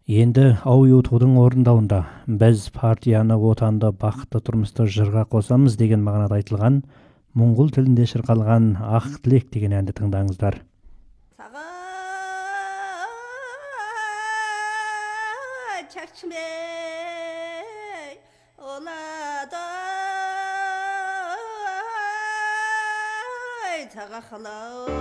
Енді ау ютудың орындауында біз партияны отанды бақытты тұрмысты жырға қосамыз деген мағынада айтылған моңғол тілінде шырқалған ақ тілек деген әнді тыңдаңыздар. Taga